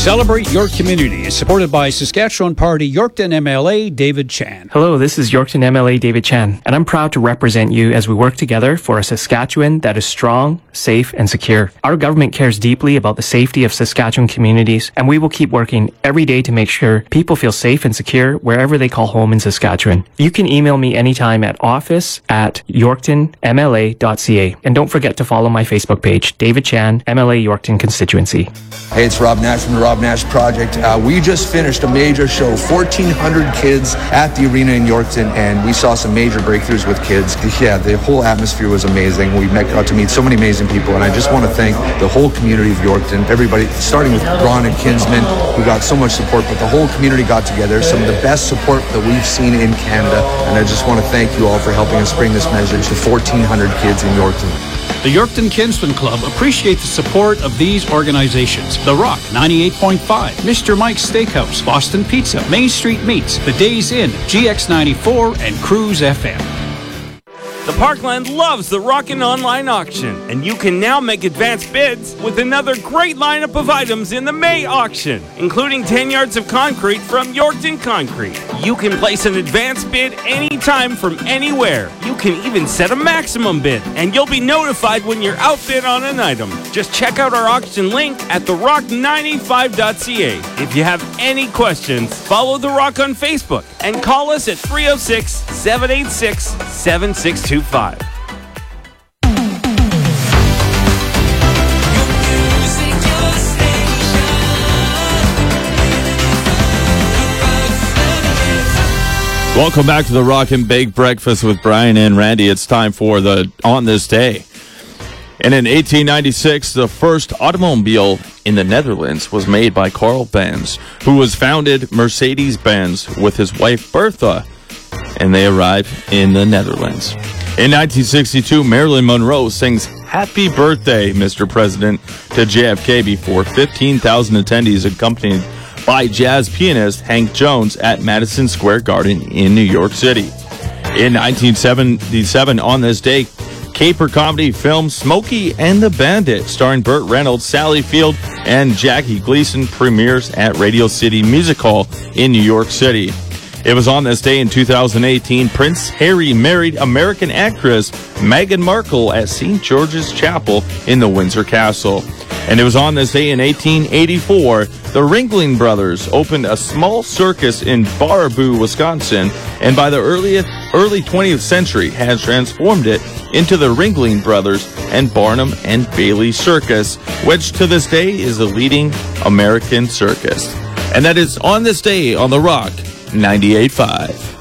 Celebrate Your Community is supported by Saskatchewan Party Yorkton MLA David Chan. Hello, this is Yorkton MLA David Chan, and I'm proud to represent you as we work together for a Saskatchewan that is strong, safe, and secure. Our government cares deeply about the safety of Saskatchewan communities, and we will keep working every day to make sure people feel safe and secure wherever they call home in Saskatchewan. You can email me anytime at office@yorktonmla.ca. And don't forget to follow my Facebook page, David Chan, MLA Yorkton Constituency. Hey, it's Rob Nash from the Rob Nash Project. We just finished a major show, 1,400 kids at the arena in Yorkton, and we saw some major breakthroughs with kids. Yeah, the whole atmosphere was amazing. We got to meet so many amazing people, and I just want to thank the whole community of Yorkton, everybody, starting with Ron and Kinsman, who got so much support, but the whole community got together, some of the best support that we've seen in Canada, and I just want to thank you all for helping us bring this message to 1,400 kids in Yorkton. The Yorkton Kinsman Club appreciate the support of these organizations. The Rock 98.5, Mr. Mike's Steakhouse, Boston Pizza, Main Street Meats, The Days Inn, GX94, and Cruise FM. The Parkland loves the Rockin' Online Auction, and you can now make advanced bids with another great lineup of items in the May auction, including 10 yards of concrete from Yorkton Concrete. You can place an advanced bid anytime from anywhere. You can even set a maximum bid, and you'll be notified when you're outbid on an item. Just check out our auction link at therock95.ca. If you have any questions, follow The Rock on Facebook and call us at 306-786-7625. Welcome back to the Rock and Bake Breakfast with Brian and Randy. It's time for the On This Day. And in 1896, the first automobile in the Netherlands was made by Carl Benz, who was founded Mercedes-Benz with his wife Bertha, and they arrived in the Netherlands. In 1962, Marilyn Monroe sings "Happy Birthday, Mr. President" to JFK before 15,000 attendees accompanied by jazz pianist Hank Jones at Madison Square Garden in New York City. In 1977, on this day, caper comedy film Smokey and the Bandit, starring Burt Reynolds, Sally Field, and Jackie Gleason, premieres at Radio City Music Hall in New York City. It was on this day in 2018, Prince Harry married American actress Meghan Markle at St. George's Chapel in the Windsor Castle. And it was on this day in 1884, the Ringling Brothers opened a small circus in Baraboo, Wisconsin, and by the early 20th century has transformed it into the Ringling Brothers and Barnum and Bailey Circus, which to this day is the leading American circus. And that is On This Day on The Rock 98.5.